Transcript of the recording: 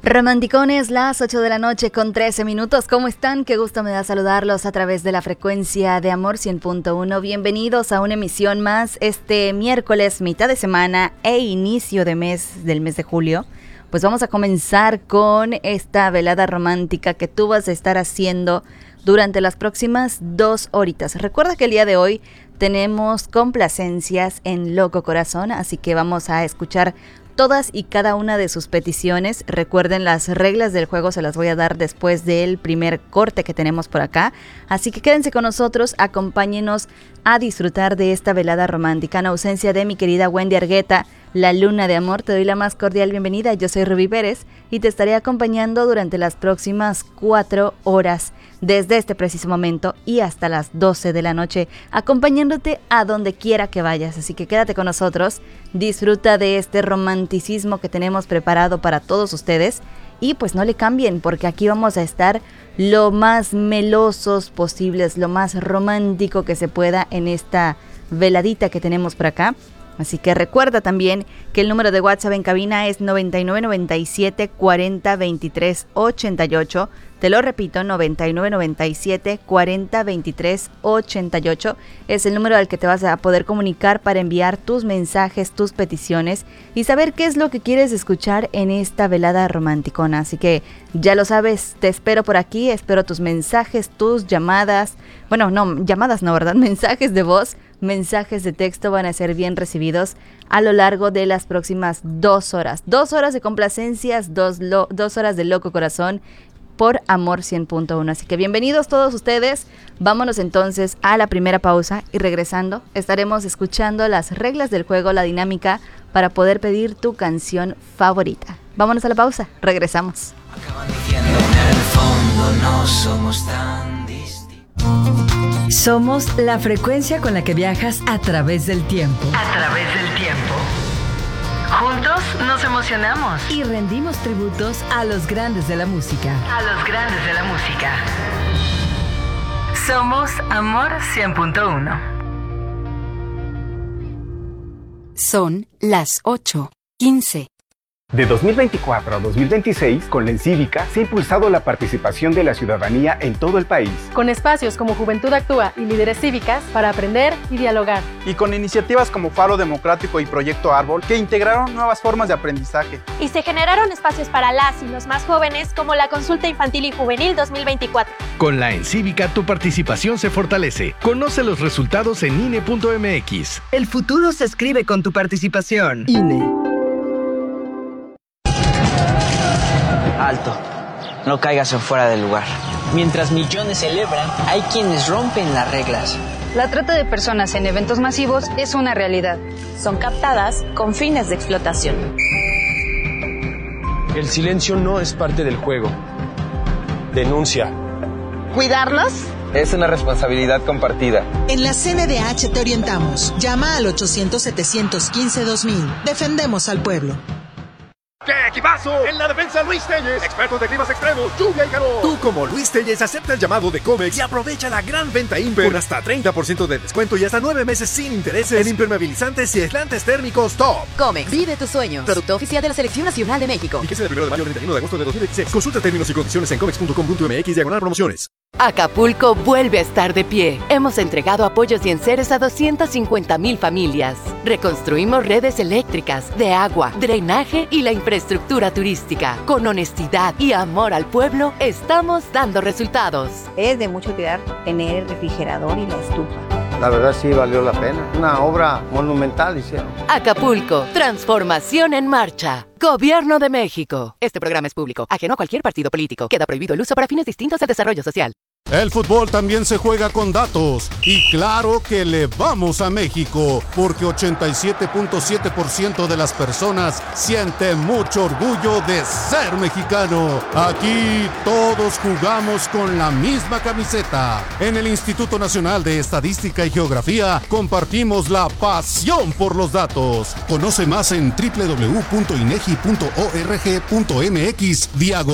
Romanticones, las 8 de la noche con 13 minutos. ¿Cómo están? Qué gusto me da saludarlos a través de la frecuencia de Amor 100.1. Bienvenidos a una emisión más este miércoles, mitad de semana e inicio del mes de julio. Pues vamos a comenzar con esta velada romántica que tú vas a estar haciendo durante las próximas 2 horitas. Recuerda que el día de hoy tenemos complacencias en Loco Corazón, así que vamos a escuchar todas y cada una de sus peticiones. Recuerden, las reglas del juego se las voy a dar después del primer corte que tenemos por acá. Así que quédense con nosotros, acompáñenos a disfrutar de esta velada romántica. En ausencia de mi querida Wendy Argueta, la luna de amor, te doy la más cordial bienvenida. Yo soy Rubí Pérez y te estaré acompañando durante las próximas 4 horas, desde este preciso momento y hasta las 12 de la noche, acompañándote a donde quiera que vayas. Así que quédate con nosotros, disfruta de este romanticismo que tenemos preparado para todos ustedes y pues no le cambien, porque aquí vamos a estar lo más melosos posibles, lo más romántico que se pueda en esta veladita que tenemos por acá. Así que recuerda también que el número de WhatsApp en cabina es 9997 40 23 88. Te lo repito, 9997 40 23 88. Es el número al que te vas a poder comunicar para enviar tus mensajes, tus peticiones y saber qué es lo que quieres escuchar en esta velada romanticona. Así que ya lo sabes, te espero por aquí, espero tus mensajes, tus llamadas. Bueno, no, llamadas no, ¿verdad? Mensajes de voz. Mensajes de texto van a ser bien recibidos a lo largo de las próximas 2 horas. 2 horas de complacencias, 2 horas de Loco Corazón por Amor 100.1. Así que bienvenidos todos ustedes. Vámonos entonces a la primera pausa y regresando estaremos escuchando las reglas del juego, la dinámica para poder pedir tu canción favorita. Vámonos a la pausa, regresamos. Acaban diciendo que en el fondo no somos tan distintos. Somos la frecuencia con la que viajas a través del tiempo. A través del tiempo. Juntos nos emocionamos. Y rendimos tributos a los grandes de la música. A los grandes de la música. Somos Amor 100.1. Son las 8:15. De 2024 a 2026, con la Encívica se ha impulsado la participación de la ciudadanía en todo el país. Con espacios como Juventud Actúa y Líderes Cívicas para aprender y dialogar. Y con iniciativas como Faro Democrático y Proyecto Árbol, que integraron nuevas formas de aprendizaje. Y se generaron espacios para las y los más jóvenes, como la Consulta Infantil y Juvenil 2024. Con la Encívica tu participación se fortalece. Conoce los resultados en INE.mx. El futuro se escribe con tu participación. INE. Alto, no caigas en fuera del lugar. Mientras millones celebran, hay quienes rompen las reglas. La trata de personas en eventos masivos es una realidad. Son captadas con fines de explotación. El silencio no es parte del juego. Denuncia. ¿Cuidarlos? Es una responsabilidad compartida. En la CNDH te orientamos. Llama al 800-715-2000. Defendemos al pueblo. ¡Qué equipazo! En la defensa Luis Telles, expertos de climas extremos, lluvia y calor. Tú como Luis Telles acepta el llamado de Comex y aprovecha la gran venta Imper con hasta 30% de descuento y hasta 9 meses sin intereses en impermeabilizantes y aislantes térmicos top. Comex, vive tus sueños. Producto oficial de la Selección Nacional de México. Fíjese del 1 de mayo al 31 de agosto de 2016. Consulta términos y condiciones en comex.com.mx/promociones. Acapulco vuelve a estar de pie. Hemos entregado apoyos y enseres a 250,000 familias. Reconstruimos redes eléctricas, de agua, drenaje y la infraestructura turística. Con honestidad y amor al pueblo, estamos dando resultados. Es de mucho cuidar tener el refrigerador y la estufa. La verdad sí valió la pena. Una obra monumental hicieron. Acapulco, transformación en marcha. Gobierno de México. Este programa es público, ajeno a cualquier partido político. Queda prohibido el uso para fines distintos al desarrollo social. El fútbol también se juega con datos. Y claro que le vamos a México, porque 87.7% de las personas siente mucho orgullo de ser mexicano. Aquí todos jugamos con la misma camiseta. En el Instituto Nacional de Estadística y Geografía compartimos la pasión por los datos. Conoce más en www.inegi.org.mx/.